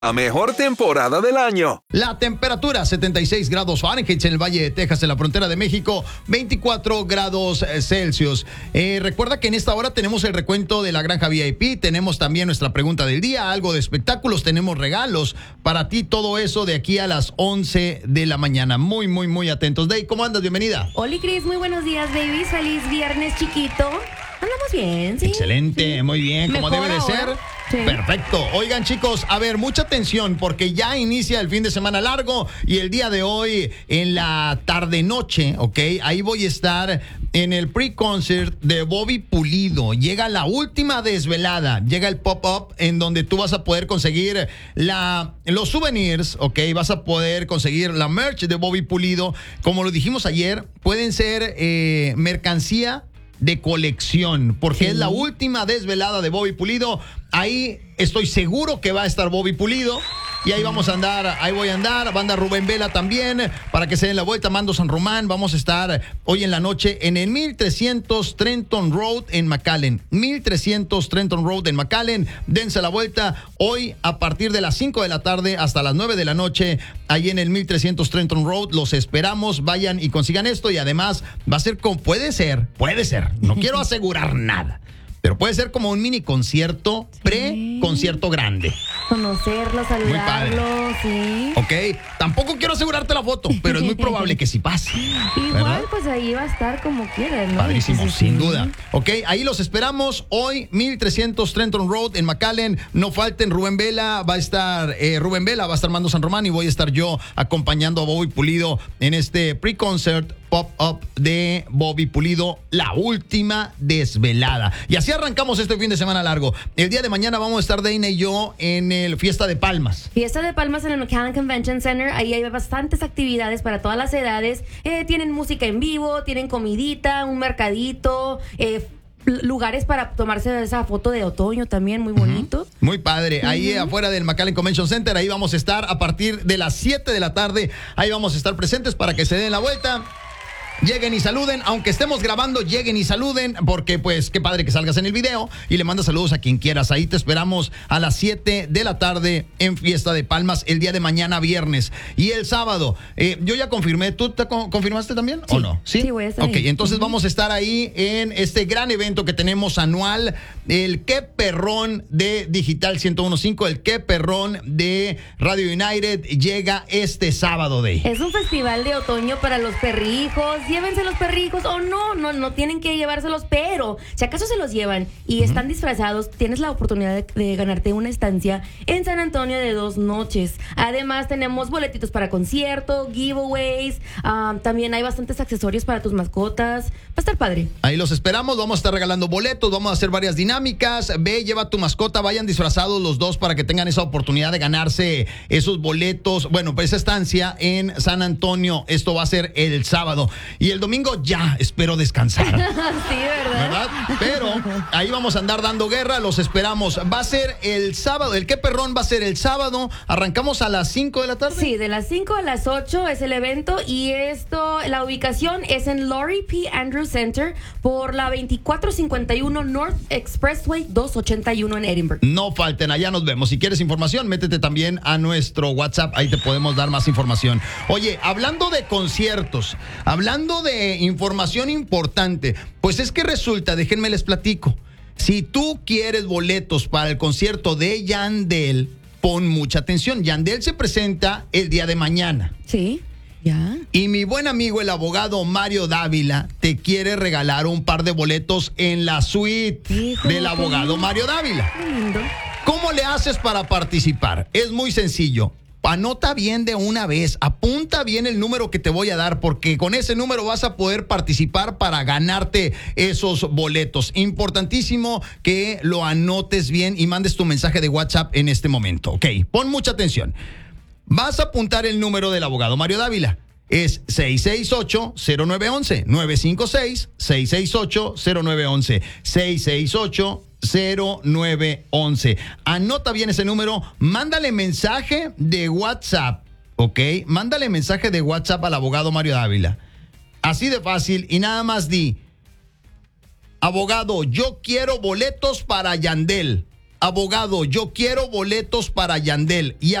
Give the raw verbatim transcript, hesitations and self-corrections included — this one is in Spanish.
La mejor temporada del año. La temperatura, setenta y seis grados Fahrenheit en el Valle de Texas, en la frontera de México, veinticuatro grados Celsius. Eh, recuerda que en esta hora tenemos el recuento de la Granja V I P, tenemos también nuestra pregunta del día, algo de espectáculos, tenemos regalos para ti, todo eso de aquí a las once de la mañana. Muy, muy, muy atentos. Day, ¿cómo andas? Bienvenida. Hola, Cris, muy buenos días, babies. Feliz viernes, chiquito. Andamos bien, ¿sí? Excelente, sí. Muy bien, como Mejor debe de ahora. ser. Sí. Perfecto. Oigan, chicos, a ver, mucha atención porque ya inicia el fin de semana largo y el día de hoy en la tarde-noche, ¿ok? Ahí voy a estar en el pre-concert de Bobby Pulido. Llega la última desvelada, llega el pop-up en donde tú vas a poder conseguir la, los souvenirs, ¿ok? Vas a poder conseguir la merch de Bobby Pulido. Como lo dijimos ayer, pueden ser eh, mercancía de colección, porque Sí. es la última desvelada de Bobby Pulido. Ahí estoy seguro que va a estar Bobby Pulido. Y ahí vamos a andar, ahí voy a andar, va a andar Rubén Vela también, para que se den la vuelta, Mando San Román. Vamos a estar hoy en la noche en el mil trescientos Trenton Road en McAllen. mil trescientos Trenton Road en McAllen. Dense la vuelta hoy a partir de las cinco de la tarde hasta las nueve de la noche, ahí en el mil trescientos Trenton Road. Los esperamos, vayan y consigan esto. Y además va a ser como, puede ser, puede ser, no quiero asegurar nada, pero puede ser como un mini concierto, Sí. pre-concierto grande. Conocerlos, saludarlos, sí. Ok, tampoco quiero asegurarte la foto, pero es muy probable que sí pase. Igual, ¿verdad? pues ahí va a estar como quieras, ¿no? Padrísimo, Entonces, sin sí. duda. Ok, ahí los esperamos hoy, mil trescientos Trenton Road en McAllen. No falten, Rubén Vela, va a estar eh, Rubén Vela, va a estar Mando San Román y voy a estar yo acompañando a Bobby Pulido en este pre-concert pop-up de Bobby Pulido, la última desvelada. Y así arrancamos este fin de semana largo. El día de mañana vamos a estar Deina y yo en el Fiesta de Palmas. Fiesta de Palmas en el McAllen Convention Center. Ahí hay bastantes actividades para todas las edades. Eh, tienen música en vivo, tienen comidita, un mercadito, eh, lugares para tomarse esa foto de otoño también, muy bonito. Muy padre. Ahí afuera del McAllen Convention Center, ahí vamos a estar a partir de las siete de la tarde. Ahí vamos a estar presentes para que se den la vuelta. Lleguen y saluden, aunque estemos grabando, lleguen y saluden, porque pues qué padre que salgas en el video y le mandas saludos a quien quieras. Ahí te esperamos a las siete de la tarde en Fiesta de Palmas el día de mañana viernes. Y el sábado, eh, yo ya confirmé, ¿tú te con- confirmaste también Sí. o no? Sí, voy a estar Ok, ahí. entonces Ujú. vamos a estar ahí en este gran evento que tenemos anual, el Qué Perrón de Digital ciento uno punto cinco, el Qué Perrón de Radio United, llega este sábado de... Es un festival de otoño para los perrijos. Llévense los perrijos o no, no, no tienen que llevárselos, pero si acaso se los llevan y están disfrazados, tienes la oportunidad de, de ganarte una estancia en San Antonio de dos noches. Además tenemos boletitos para concierto, giveaways, um, también hay bastantes accesorios para tus mascotas. Va a estar padre. Ahí los esperamos, vamos a estar regalando boletos, vamos a hacer varias dinámicas. Ve, lleva tu mascota, vayan disfrazados los dos para que tengan esa oportunidad de ganarse esos boletos. Bueno, pues esa estancia en San Antonio, esto va a ser el sábado. Y el domingo ya espero descansar, Sí, ¿verdad? ¿verdad? Pero ahí vamos a andar dando guerra, los esperamos. Va a ser el sábado, el Qué Perrón va a ser el sábado. Arrancamos a las cinco de la tarde. Sí, de las cinco a las ocho es el evento y esto, la ubicación es en Laurie P. Andrews Center por la veinticuatro cincuenta y uno North Expressway doscientos ochenta y uno en Edinburgh. No falten, allá nos vemos. Si quieres información, métete también a nuestro WhatsApp, ahí te podemos dar más información. Oye, hablando de conciertos, hablando de información importante, pues es que resulta, déjenme les platico, si tú quieres boletos para el concierto de Yandel, pon mucha atención. Yandel se presenta el día de mañana. Sí, ya. Y mi buen amigo, el abogado Mario Dávila, te quiere regalar un par de boletos en la suite Híjole, del qué abogado lindo. Mario Dávila. Qué lindo. ¿Cómo le haces para participar? Es muy sencillo. Anota bien de una vez, apunta bien el número que te voy a dar, porque con ese número vas a poder participar para ganarte esos boletos. Importantísimo que lo anotes bien y mandes tu mensaje de WhatsApp en este momento. Ok, pon mucha atención. Vas a apuntar el número del abogado Mario Dávila. Es seis seis ocho, cero nueve uno uno, nueve cinco seis, seis seis ocho, cero nueve uno uno, seis seis ocho, cero nueve once. Anota bien ese número, mándale mensaje de WhatsApp, ¿ok? Mándale mensaje de WhatsApp al abogado Mario Dávila. Así de fácil y nada más di, abogado, yo quiero boletos para Yandel. abogado, yo quiero boletos para Yandel. Y